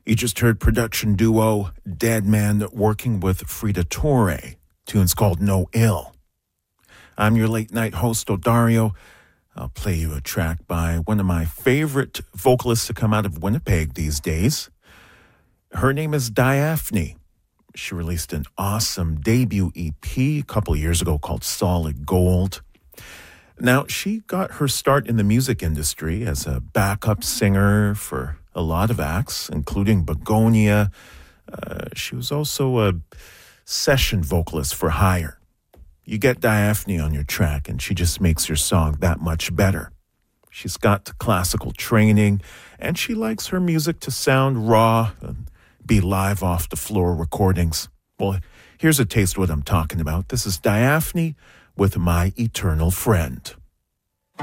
You just heard production duo Dead Man working with Frida Torre. Tune's called No Ill. I'm your late night host, Odario. I'll play you a track by one of my favorite vocalists to come out of Winnipeg these days. Her name is Diaphne. She released an awesome debut EP a couple of years ago called Solid Gold. Now, she got her start in the music industry as a backup singer for a lot of acts, including Begonia. She was also a session vocalist for hire. You get Diaphne on your track, and she just makes your song that much better. She's got classical training, and she likes her music to sound raw and be live off the floor recordings. Well, here's a taste of what I'm talking about. This is Diaphne with My Eternal Friend.